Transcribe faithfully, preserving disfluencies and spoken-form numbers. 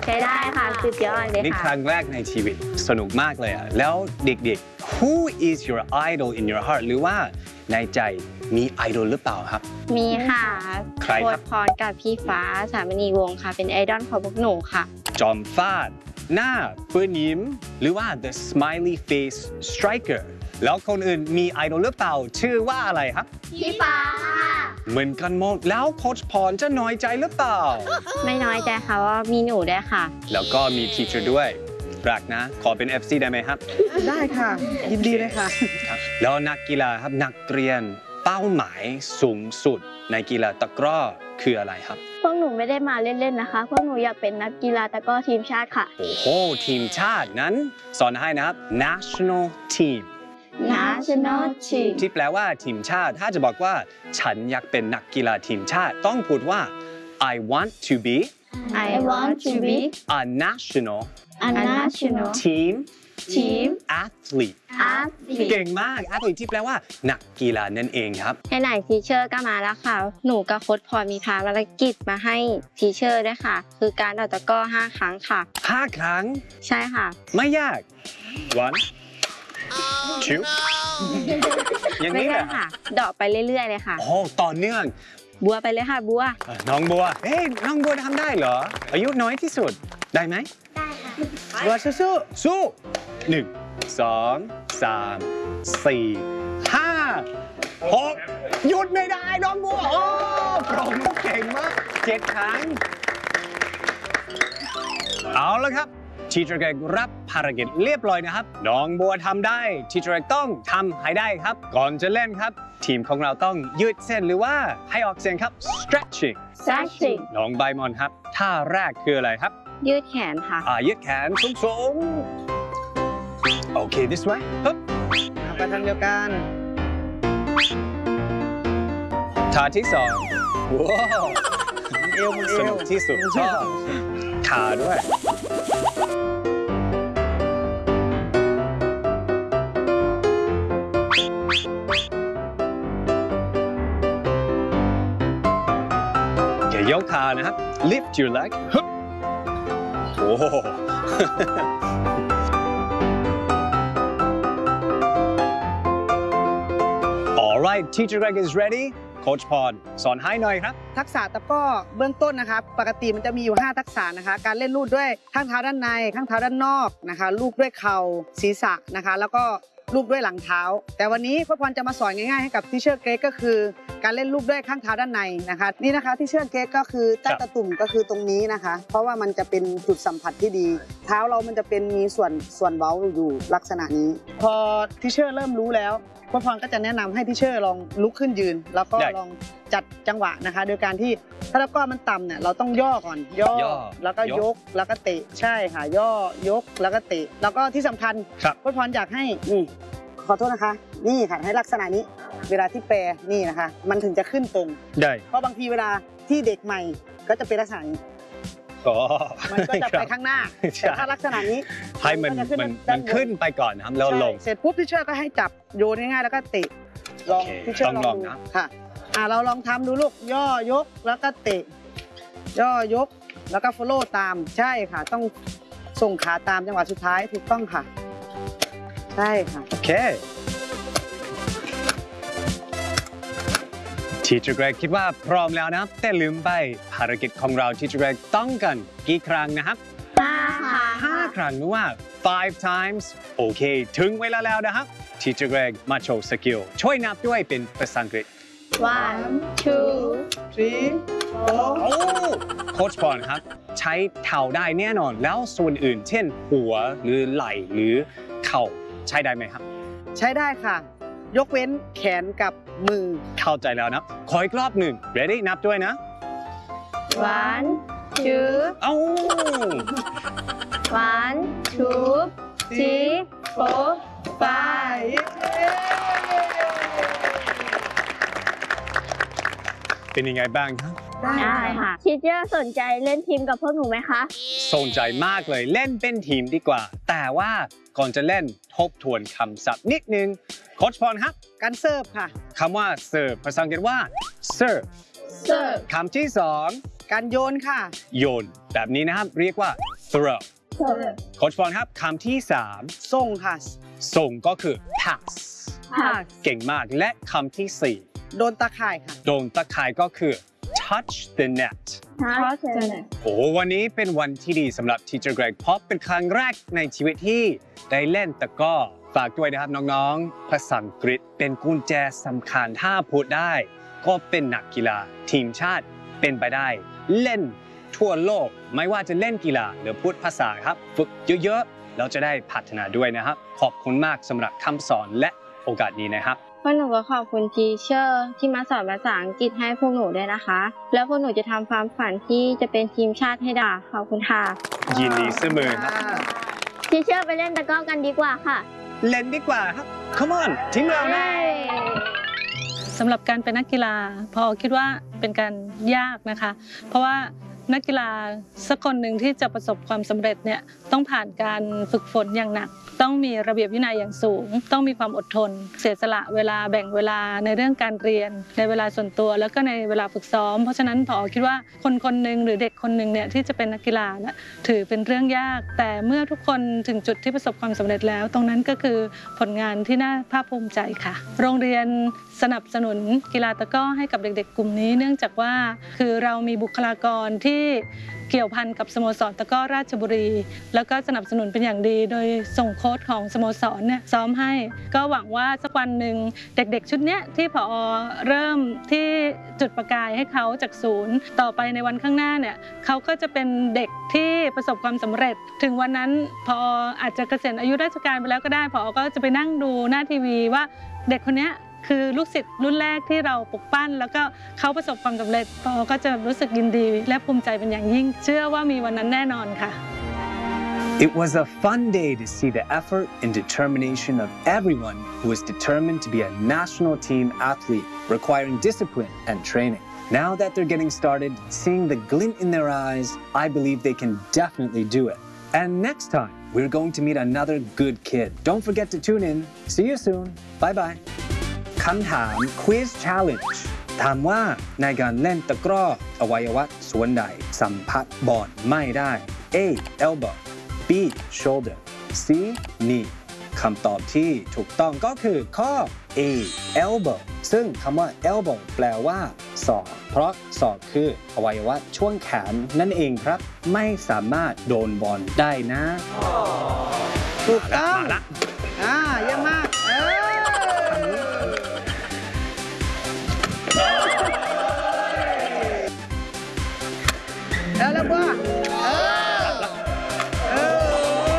ใช้ได้ค่ะสุดยอดเลยค่ะนี่ครั้งแรกในชีวิตสนุกมากเลยอ่ะแล้วเด็กๆ Who is your idol in your heart หรือว่าในใจมีไอดอลหรือเปล่าครับมีค่ะใครครับโค้ชพรกับพี่ฟ้าสามณีวงศ์ค่ะเป็นไอดอลของพวกหนูค่ะจอมฟาดหน้าเปื้อนยิ้มหรือว่า the smiley face striker แล้วคนอื่นมีไอดอลหรือเปล่าชื่อว่าอะไรครับพี่ฟ้าเหมือนกันหมดแล้วโค้ชพรจะน้อยใจหรือเปล่าไม่น้อยใจค่ะว่ามีหนูด้วยค่ะแล้วก็มีทีเชอร์ด้วยรักนะขอเป็น เอฟ ซี ได้ไหมครับได้ค่ะยินดีเลยค่ะแล้วนักกีฬาครับนักเรียนเป้าหมายสูงสุดในกีฬาตะกร้อคืออะไรครับพวกหนูไม่ได้มาเล่นๆนะคะพวกหนูอยากเป็นนักกีฬาตะกร้อทีมชาติค่ะโอ้โหทีมชาตินั้นสอนให้นะครับ national team national team ที่แปลว่าทีมชาติถ้าจะบอกว่าฉันอยากเป็นนักกีฬาทีมชาติต้องพูดว่า I want to be I want to be a national a national team team athlete athlete เก่งมาก athlete ที่แปลว่านักกีฬานั่นเองครับให้ไหนทีเชอร์ก็มาแล้วค่ะหนูกับโค้ชพรมีภารกิจมาให้ทีเชอร์ด้วยค่ะคือการเดาตะกร้อห้าครั้งค่ะห้าครั้งใช่ค่ะไม่ยาก one two อย่างนี้เหรอค่ะเดาะไปเรื่อยๆเลยค่ะโอ้ต่อเนื่องบัวไปเลยค่ะบัวน้องบัวเฮ้ยน้องบัวทำได้เหรออายุน้อยที่สุดได้ไหมได้ค่ะบัวสู้สู้หนึ่งสองสามสี่ห้าหกหยุดไม่ได้น้องบัวโอ้ปรบมือเก่งมากเจ็ดครั้งเอาละครับทีเชอร์เกรกรับภารกิจเรียบร้อยนะครับน้องบัวทำได้ทีเชอร์เกรกต้องทำให้ได้ครับก่อนจะเล่นครับทีมของเราต้องยืดเส้นหรือว่าให้ออกเสียงครับ stretching stretching น้องใบมอนครับท่าแรกคืออะไรครับยืดแขนค่ะอ่ายืดแขนสูงๆโอเค this way ปึ๊บไปทางเดียวกันท่าที่สองว้าวเอวมันเอวสนุกที่สุดชอบขาด้วยยกขานะครับ lift your leg ฮึบโอ้โห alright teacher Greg is ready coach พรสอนให้หน่อยครับทักษะตะกร้อเบื้องต้นนะครับปกติมันจะมีอยู่ห้าทักษะนะคะการเล่นลูกด้วยข้างเท้าด้านในข้างเท้าด้านนอกนะคะลูกด้วยเข่าศีรษะนะคะแล้วก็ลูกด้วยหลังเท้าแต่วันนี้พ่อพรจะมาสอนง่ายๆให้กับทีเชอร์เกรกก็คือการเล่นลูกด้วยข้างเท้าด้านในนะคะนี่นะคะทีเชอร์เกรกก็คือใต้ตะตุ่มก็คือตรงนี้นะคะเพราะว่ามันจะเป็นจุดสัมผัสที่ดีเท้าเรามันจะเป็นมีส่วนส่วนเว้าอยู่ลักษณะนี้พอทีเชอร์เริ่มรู้แล้วพ่อพรก็จะแนะนำให้ทีเชอร์ลองลุกขึ้นยืนแล้วก็ลองจัดจังหวะนะคะโดยการที่ถ้าตะกร้อมันต่ำเนี่ยเราต้องย่อก่อนย่อแล้วก็ยกแล้วก็เตะใช่ค่ะย่อยกแล้วก็เตะแล้วก็ที่สำคัญพ่อพรอยากให้นี่ขอโทษนะคะนี่ค่ะให้ลักษณะนี้เวลาที่แปรนี่นะคะมันถึงจะขึ้นตรงได้เพราะบางทีเวลาที่เด็กใหม่ก็จะเป็นลักษณะนี้มันก็จะไปข้างหน้าแต่ถ้าลักษณะนี้ให้มันมันมันขึ้นไปก่อนนะครับแล้วลงเสร็จปุ๊บที่เชื่อก็ให้จับโยนง่ายๆแล้วก็เตะลองที่เชื่อลองดูค่ะอ่าเราลองทำดูลูกย่อยกแล้วก็เตะย่อยกแล้วก็ follow ตามใช่ค่ะต้องส่งขาตามจังหวะสุดท้ายถูกต้องค่ะใช่ค่ะโอเคทีเชอร์เกรกคิดว่าพร้อมแล้วนะครับแต่ลืมไปภารกิจของเราทีเชอร์เกรกต้องกันกี่ครั้งนะครับห้าครั้งห้าครั้งนึกว่า five times โอเคถึงเวลาแล้วนะครับทีเชอร์เกรกมาโชว์สกิลช่วยนับด้วยเป็นภาษาอังกฤษ one two three four โอ้โค้ชพรครับใช้เท้าได้แน่นอนแล้วส่วนอื่นเช่นหัวหรือไหล่หรือเข่าใช้ได้ไหมครับใช้ได้ค่ะยกเว้นแขนกับมือเข้าใจแล้วนะขออีกรอบหนึ่ง ready นับด้วยนะ one two เอ้า one two three four five เป็นยังไงบ้างครับได้ค่ะทีเจอร์สนใจเล่นทีมกับพวกหนูไหมคะสนใจมากเลยเล่นเป็นทีมดีกว่าแต่ว่าก่อนจะเล่นทบทวนคำศัพท์นิดนึงโค้ชพรครับการเสิร์ฟค่ะคำว่าเสิร์ฟภาษาอังกฤษว่า serve เสิร์ฟคำที่สองการโยนค่ะโยนแบบนี้นะครับเรียกว่า throw โค้ชพรครับคำที่สามส่งค่ะส่งก็คือ pass pass เก่งมากและคำที่สี่โดนตะข่ายค่ะโดนตะข่ายก็คือ touch the net โอ้วันนี้เป็นวันที่ดีสำหรับ Teacher Greg เพราะเป็นครั้งแรกในชีวิตที่ได้เล่นตะกร้อฝากด้วยนะครับน้องๆภาษาอังกฤษเป็นกุญแจสำคัญถ้าพูดได้ก็เป็นนักกีฬาทีมชาติเป็นไปได้เล่นทั่วโลกไม่ว่าจะเล่นกีฬาหรือพูดภาษาครับฝึกเยอะๆเราจะได้พัฒนาด้วยนะครับขอบคุณมากสำหรับคำสอนและโอกาสนี้นะครับพวกหนูก็ขอบคุณทีเชอร์ที่มาสอนภาษาอังกฤษให้พวกหนูด้วยนะคะ แล้วพวกหนูจะทำความฝันที่จะเป็นทีมชาติให้ได้ขอบคุณค่ะยินดีเสมอครับทีเชอร์ไปเล่นตะกร้อกันดีกว่าค่ะเล่นดีกว่าครับ Come on ทีมเรานะสำหรับการเป็นนักกีฬาพอคิดว่าเป็นการยากนะคะ เพราะว่านักกีฬาสักคนหนึ่งที่จะประสบความสำเร็จเนี่ยต้องผ่านการฝึกฝนอย่างหนัก ต้องมีระเบียบวินัยอย่างสูง ต้องมีความอดทน เสียสละเวลาแบ่งเวลาในเรื่องการเรียน ในเวลาส่วนตัวแล้วก็ในเวลาฝึกซ้อม เพราะฉะนั้นพอคิดว่าคนคนหนึ่งหรือเด็กคนหนึ่งเนี่ยที่จะเป็นนักกีฬานะถือเป็นเรื่องยาก แต่เมื่อทุกคนถึงจุดที่ประสบความสำเร็จแล้ว ตรงนั้นก็คือผลงานที่น่าภาคภูมิใจค่ะ โรงเรียนสนับสนุนกีฬาตะกร้อให้กับเด็กๆกลุ่มนี้ เนื่องจากว่าคือเรามีบุคลากรที่เกี่ยวพันกับสโมสรตะกร้อราชบุรี แล้วก็สนับสนุนเป็นอย่างดี โดยส่งโค้ชของสโมสรเนี่ยซ้อมให้ ก็หวังว่าสักวันหนึ่งเด็กๆชุดเนี้ยที่ผอเริ่มที่จุดประกายให้เขาจากศูนย์ต่อไปในวันข้างหน้าเนี่ยเขาก็จะเป็นเด็กที่ประสบความสำเร็จ ถึงวันนั้นพออาจจะเกษียณอายุราชการไปแล้วก็ได้ผอก็จะไปนั่งดูหน้าทีวีว่าเด็กคนเนี้ยคือลูกศิษย์รุ่นแรกที่เราปลุกปั้นแล้วก็เขาประสบความสำเร็จปอก็จะรู้สึกยินดีและภูมิใจเป็นอย่างยิ่งเชื่อว่ามีวันนั้นแน่นอนค่ะ It was a fun day to see the effort and determination of everyone who is determined to be a national team athlete, requiring discipline and training. Now that they're getting started, seeing the glint in their eyes, I believe they can definitely do it. And next time, we're going to meet another good kid. Don't forget to tune in. See you soon. Bye-bye. คำถาม Quiz Challenge ถามว่าในการเล่นตะกร้ออวัยวะส่วนใดสัมผัสบอลไม่ได้ A. elbow B. shoulder C. knee คำตอบที่ถูกต้องก็คือข้อ A. elbow ซึ่งคำว่า elbow แปลว่าศอกเพราะศอกคืออวัยวะช่วงแขนนั่นเองครับไม่สามารถโดนบอลได้นะถูกต้องมาละอ่าเยี่ยมมากเออแล้วแล้วว่า